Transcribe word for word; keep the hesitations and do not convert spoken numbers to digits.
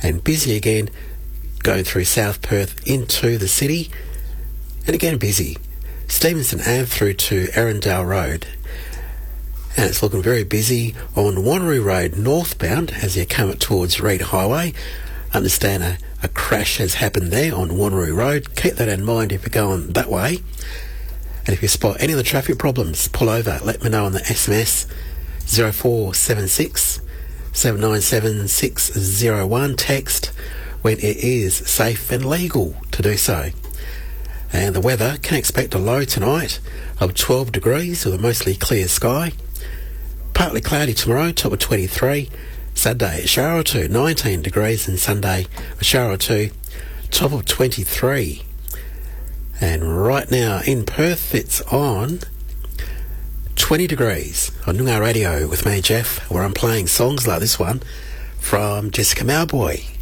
and busy again going through South Perth into the city, and again busy. Stevenson Ave through to Arundel Road, and it's looking very busy on Wanneroo Road northbound as you come up towards Reid Highway. Understand a, a crash has happened there on Wanneroo Road. Keep that in mind if you're going that way. And if you spot any of the traffic problems, pull over. Let me know on the S M S zero four seven six, seven nine seven, six zero one. Text when it is safe and legal to do so. And the weather, can expect a low tonight of twelve degrees with a mostly clear sky. Partly cloudy tomorrow, top of twenty-three. Saturday, a shower or two, nineteen degrees. And Sunday, a shower or two, top of twenty-three. And right now in Perth, it's on twenty degrees on Noongar Radio with me, Jeff, where I'm playing songs like this one from Jessica Mauboy.